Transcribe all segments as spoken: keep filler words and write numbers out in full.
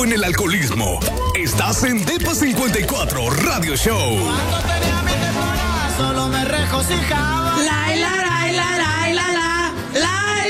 En el alcoholismo, estás en Depa cincuenta y cuatro Radio Show. Cuando tenía mi temporada, solo me regocijaba. La, la, la, la, la, la, la, la,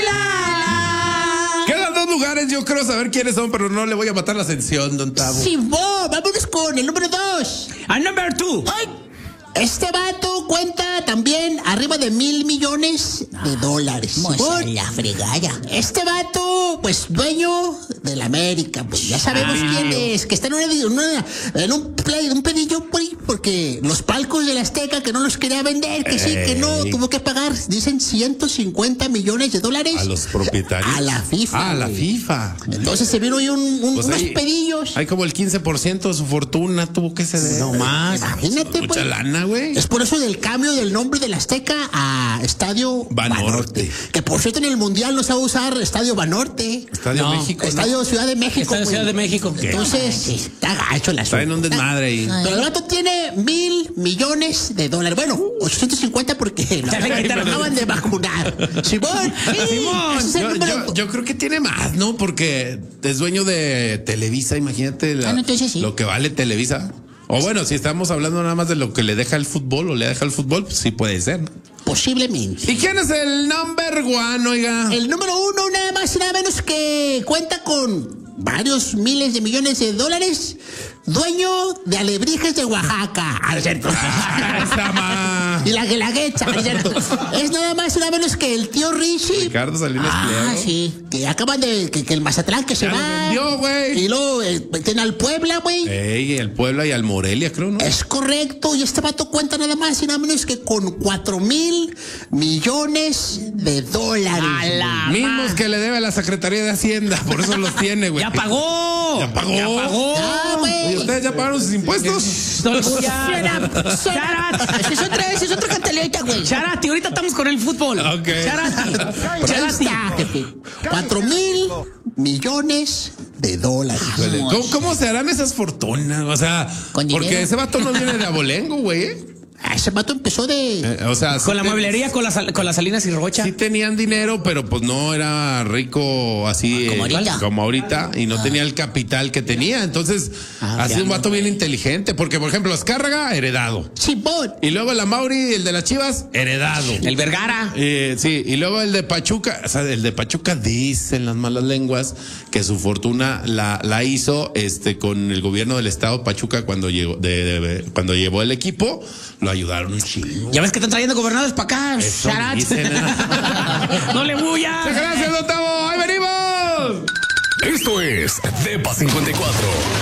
la. Quedan dos lugares, yo creo saber quiénes son, pero no le voy a matar la ascensión, don Tavo. Sí, vos, vámonos con el número dos. Al number two. Ay, este vato cuenta también arriba de mil millones de dólares. Moza la fregada. Este vato, pues, dueño de la América, pues ya sabemos Ah, quién no. es, que está en, una, una- en un, play, un pedillo por ahí, porque los palcos de la Azteca que no los quería vender, que sí, que no, Ey. tuvo que pagar, dicen ciento cincuenta millones de dólares. A los propietarios. A la FIFA. Ah, a la güey. FIFA. Entonces se vino ahí un, un- Pues unos ahí- pedillos. Hay como el quince por ciento de su fortuna tuvo que ceder. No más. Imagínate, Mucha pues. lana, güey. Es por eso del cambio del nombre del Azteca a Estadio Banorte. Banorte. Que por cierto en el Mundial no se va a usar Estadio Banorte. Estadio No. México. ¿no? Estadio Ciudad de México. Estadio güey. Ciudad de México. Entonces, sí, está gacho la Está en un desmadre ahí. Pero el vato tiene mil millones de dólares. Bueno, ochocientos cincuanta porque lo, lo acaban de vacunar. Simón. Simón. Ese es el Yo, número- yo- yo creo que tiene más, ¿no? Porque es dueño de Televisa, imagínate la- Ah, no, entonces sí. lo que vale Televisa. O bueno, si estamos hablando nada más de lo que le deja el fútbol o le deja el fútbol, pues sí puede ser, ¿no? Posiblemente. ¿Y quién es el number one, oiga? El número uno, nada más y nada menos que cuenta con varios miles de millones de dólares, dueño de Alebrijes de Oaxaca. Ah, ¿no es cierto? Esa ma. Y la Guelaguetza, ¿no es cierto? Es nada más y nada menos que el tío Richie. Ricardo Salinas Ah, Pliego. sí. Que acaban de. Que, que el Mazatlán que se Ya lo va. vendió, güey. Y luego eh, tiene al Puebla, güey. Ey, el Puebla y al Morelia, creo, ¿no? Es correcto, y este vato cuenta nada más y nada menos que con cuatro mil millones de dólares. A la Mismos ma- que le debe a la Secretaría de Hacienda, por eso los tiene, güey. ¡Ya pagó! ¿Ya pagó? ¡Ya pagó! Ah, güey. ¿Y ustedes ya pagaron sus impuestos? No, Shut ya. up, shut up. Charat. Es otra, es otra cantaleta, güey. Charati, ahorita estamos con el fútbol. Ok. Charati. Pero ahí Charati. está, jefe. Cuatro mil millones de dólares. Híjole, ¿Cómo, cómo se harán esas fortunas? O sea, Con porque dinero. ese vato no viene de abolengo, güey. ¿eh? Ah, ese vato empezó de. Eh, o sea, sí Con la te- mueblería, con las, con las Salinas y Rocha. Sí tenían dinero, pero pues no era rico así Como eh, ahorita. como ahorita y no tenía el capital que tenía. Entonces, Ah, ha sido ya un no. vato bien inteligente, porque por ejemplo, Azcárraga, heredado. Simón. Y luego la Mauri, el de las Chivas, heredado. El Vergara. Eh, sí, y luego el de Pachuca, o sea, el de Pachuca dicen las malas lenguas que su fortuna la, la hizo este con el gobierno del estado Pachuca cuando llegó de, de- de- cuando llevó el equipo, lo ayudaron un chingo. Ya ves que están trayendo gobernadores para acá. Eso Charat. dicen, ¿eh? No le huyas. Gracias, Don Tavo. ¡Ahí venimos! Esto es Depa cincuenta y cuatro.